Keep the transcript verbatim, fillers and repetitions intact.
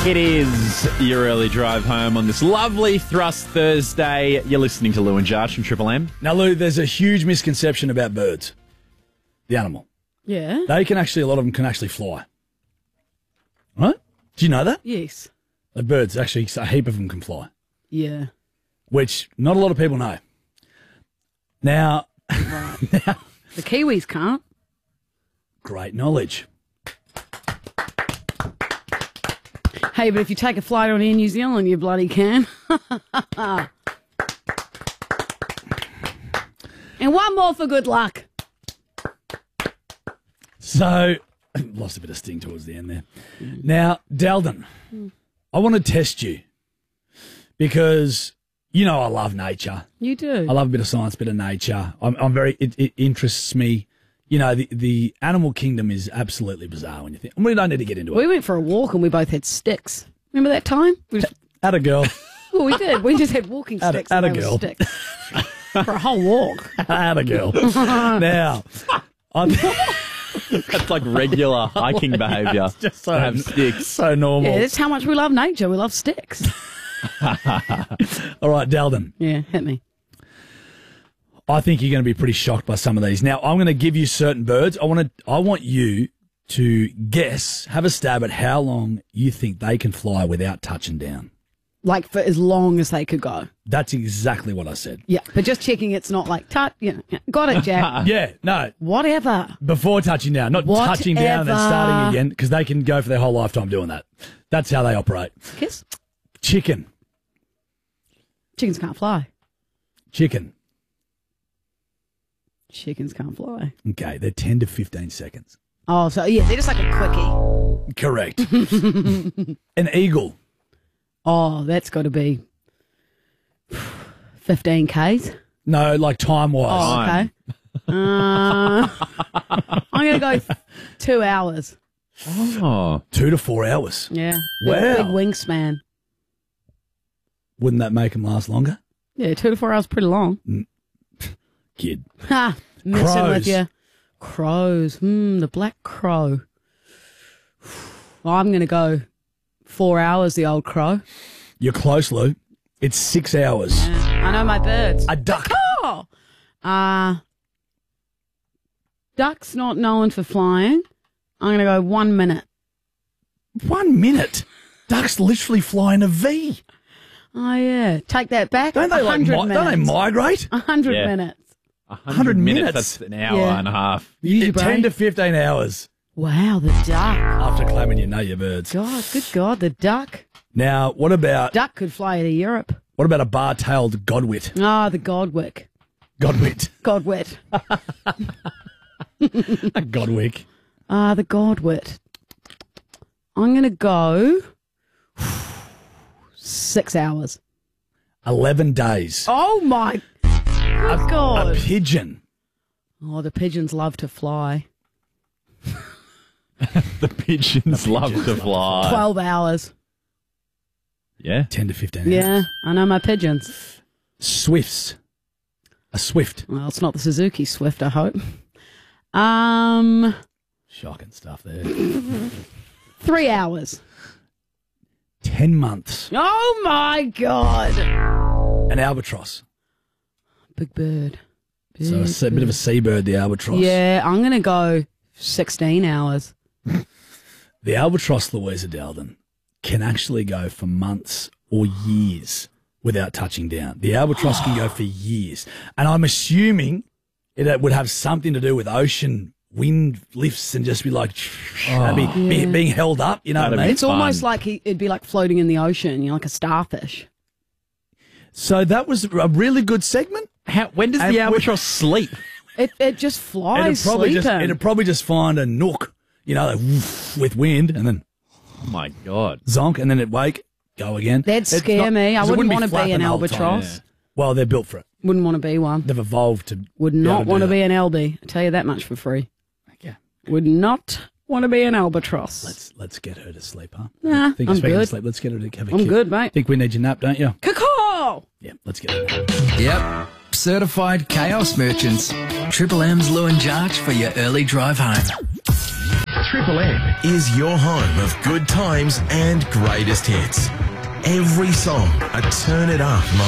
It is your early drive home on this lovely Thrust Thursday. You're listening to Lou and Josh from Triple M. Now, Lou, there's a huge misconception about birds. The animal. Yeah. They can actually, a lot of them can actually fly. Right? Do you know that? Yes. The birds, actually, a heap of them can fly, Yeah. which not a lot of people know. Now, now The Kiwis can't. great knowledge. Hey, but if you take a flight on Air New Zealand, you bloody can. And one more for good luck. So, lost a bit of sting towards the end there. Now, Dalden, I want to test you because, you know, I love nature. You do. I love a bit of science, a bit of nature. I'm, I'm very, it, it interests me. You know, the, the animal kingdom is absolutely bizarre when you think. We don't need to get into We it. went for a walk and we both had sticks. Remember that time? We just, Atta girl. well, we did. We just had walking Atta- sticks. and atta they were girl. sticks. For a whole walk. Atta girl. Now, I'm That's like regular hiking behaviour. just so, to have sticks. so normal. Yeah, that's how much we love nature. We love sticks. All right, Dalden. Yeah, hit me. I think you're going to be pretty shocked by some of these. Now, I'm going to give you certain birds. I want to. I want you to guess, have a stab at how long you think they can fly without touching down. Like for as long as they could go. That's exactly what I said. Yeah, but just checking it's not like, touch, you know, yeah, got it, Jack. Yeah, no, Whatever. before touching down, not touching down and then Whatever. starting again, because they can go for their whole lifetime doing that. That's how they operate. Kiss. Chicken, Chickens can't fly. chicken. Chickens can't fly. Okay, they're ten to fifteen seconds. Oh, so yeah, they're just like a quickie. Correct. An eagle. Oh, that's got to be fifteen Ks. No, like time wise. Oh, okay. Uh, I'm going to go th- two hours. Oh. Two to four hours. Yeah. Wow. Big wingspan. Wouldn't that make them last longer? Yeah, two to four hours pretty long. Kid. Ha! Messing Crows. with you. Crows. Hmm, the black crow. Well, I'm going to go four hours, the old crow. You're close, Lou. It's six hours. I know my birds. A duck. Oh! Uh, duck's not known for flying. I'm going to go one minute. One minute. Ducks literally fly in a V. Oh, yeah. Take that back. Don't they like? one hundred Mi- don't they minutes. migrate? one hundred Yeah. minutes. one hundred minutes. That's an hour Yeah. and a half. Use your Ten brain. to fifteen hours Wow, the duck. after claiming you know your birds. God, good God, the duck. Now, what about Duck could fly to Europe. what about a bar-tailed godwit? Ah, the Godwick. Godwit. Godwit. A godwick. Ah, the Godwit. I'm going to go six hours. Eleven days. Oh, my good A God. pigeon. Oh, the pigeons love to fly. The pigeons love to fly. twelve hours. Yeah. Ten to fifteen hours. Yeah, I know my pigeons. Swifts. A swift. Well, it's not the Suzuki Swift, I hope. Um, Shocking stuff there. three hours. Ten months. Oh, my God. An albatross. Big bird. Big So a se- bit of a seabird, the albatross. Yeah, I'm going to go sixteen hours. The albatross, Louisa Dalden, can actually go for months or years without touching down. The albatross can go for years. And I'm assuming it would have something to do with ocean wind lifts and just be like, that'd be, be- being held up, you know what I That'd mean? be It's fun. almost like he, it'd be like floating in the ocean, you know, like a starfish. So that was a really good segment. How, when does And the we- albatross sleep? It it just It'd flies probably, sleeping. just, it'd probably just find a nook, you know, like, woof, with wind and then Oh, my God. zonk and then it'd wake, go again. That'd It's scare not- me. I 'cause it wouldn't be want to be flapping an the whole time. albatross. Well, they're built for it. Wouldn't want to be one. They've evolved to. Would be able not to do want to that. be an L B. I tell you that much for free. Yeah. Would not want to be an albatross. Let's let's get her to sleep, huh? Nah, Think I'm you're speaking good. to sleep. Let's get her to have a I'm kick. good, mate. Think we need your nap, don't you? Caw! Yeah, let's get her. Yep. Certified chaos merchants. Triple M's Lou and Jarch for your early drive home. Triple M is your home of good times and greatest hits. Every song, a turn it up